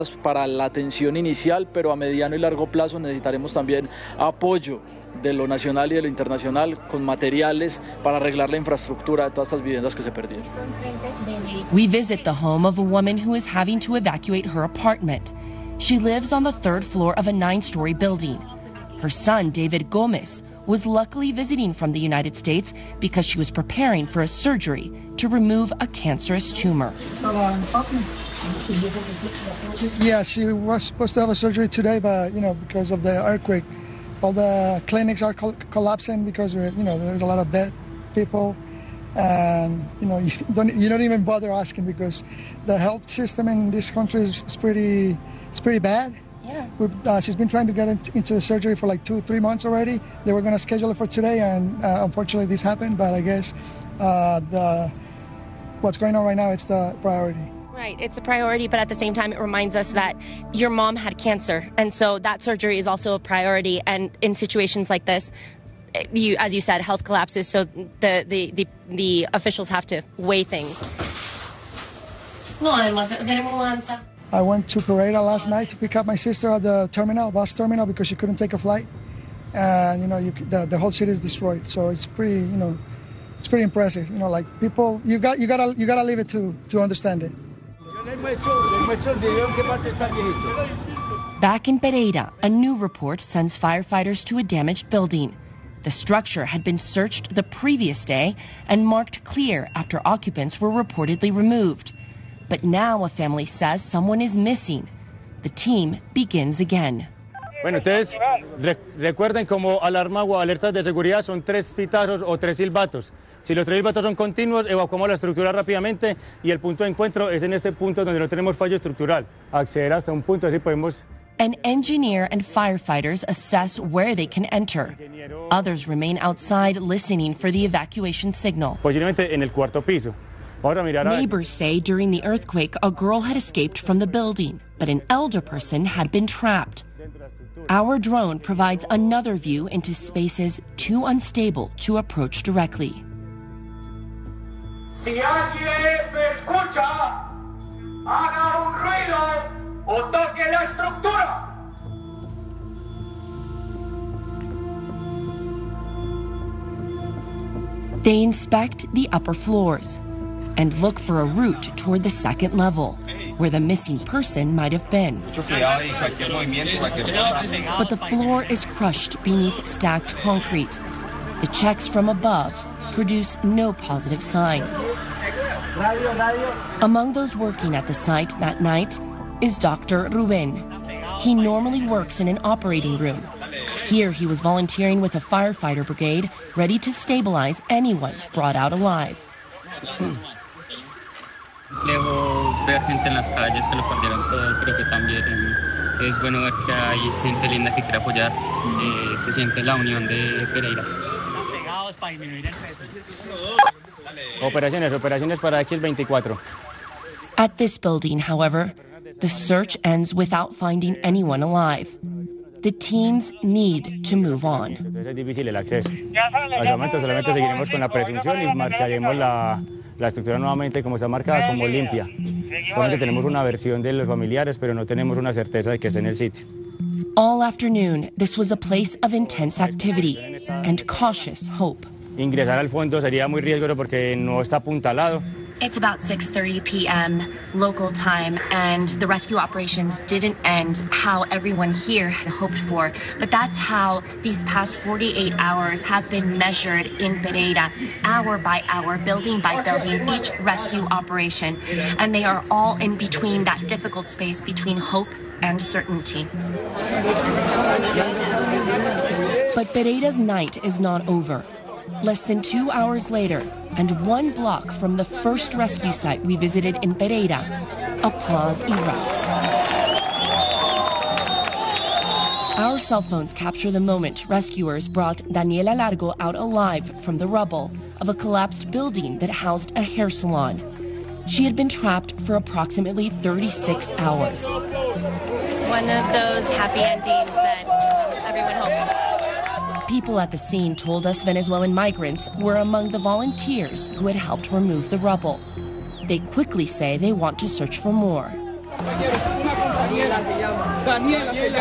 Para la atención inicial, pero a mediano y largo plazo necesitaremos también apoyo de lo nacional y de lo internacional con materiales para arreglar la infraestructura de todas estas viviendas que se perdieron. We visit the home of a woman who is having to evacuate her apartment. She lives on the third floor of a 9-story building. Her son, David Gomez, was luckily visiting from the United States because she was preparing for a surgery to remove a cancerous tumor. Yeah, she was supposed to have a surgery today, but, because of the earthquake, all the clinics are collapsing because, there's a lot of dead people. And, you don't even bother asking because the health system in this country is pretty bad. Yeah. She's been trying to get into the surgery for like 2-3 months already. They were going to schedule it for today, and unfortunately this happened. But I guess what's going on right now, it's the priority. Right, it's a priority, but at the same time, it reminds us that your mom had cancer, and so that surgery is also a priority. And in situations like this, as you said, health collapses, so the officials have to weigh things. I went to Pereira last night to pick up my sister at the bus terminal, because she couldn't take a flight, and the whole city is destroyed. So it's pretty, it's pretty impressive. Like people, you gotta live it to understand it. Back in Pereira, a new report sends firefighters to a damaged building. The structure had been searched the previous day and marked clear after occupants were reportedly removed. But now a family says someone is missing. The team begins again. Bueno, entonces recuerden como alarma o alertas de seguridad son 3 pitazos o 3 silbatos. Si los 3 silbatos son continuos, evacuamos la estructura rápidamente y el punto de encuentro es en este punto donde no tenemos fallo estructural. Acceder hasta un punto así podemos. An engineer and firefighters assess where they can enter. Others remain outside listening for the evacuation signal. Posiblemente en el 4º piso. Neighbors say during the earthquake, a girl had escaped from the building, but an elder person had been trapped. Our drone provides another view into spaces too unstable to approach directly. Si alguien me escucha, haga un ruido o toque la estructura. They inspect the upper floors and look for a route toward the 2nd level, where the missing person might have been. But the floor is crushed beneath stacked concrete. The checks from above produce no positive sign. Among those working at the site that night is Dr. Ruben. He normally works in an operating room. Here he was volunteering with a firefighter brigade, ready to stabilize anyone brought out alive. Luego ver gente en las calles que lo perdieron todo, creo que también es bueno ver que hay gente linda que quiere apoyar. Se siente la unión de Pereira. Operaciones para X24. At this building, however, the search ends without finding anyone alive. The teams need to move on. Es difícil el acceso. Al momento solamente seguiremos con la presunción y marcaremos la estructura nuevamente como está marcada, como limpia. Solamente tenemos una versión de los familiares, pero no tenemos una certeza de que esté en el sitio. All afternoon, this was a place of intense activity and cautious hope. Ingresar al fondo sería muy riesgoso porque no está apuntalado. It's about 6:30 p.m. local time, and the rescue operations didn't end how everyone here had hoped for. But that's how these past 48 hours have been measured in Pereira, hour by hour, building by building, each rescue operation. And they are all in between that difficult space between hope and certainty. But Pereira's night is not over. Less than 2 hours later, and 1 block from the first rescue site we visited in Pereira, applause erupts. Our cell phones capture the moment rescuers brought Daniela Largo out alive from the rubble of a collapsed building that housed a hair salon. She had been trapped for approximately 36 hours. One of those happy endings that everyone hopes for. People at the scene told us Venezuelan migrants were among the volunteers who had helped remove the rubble. They quickly say they want to search for more. Daniela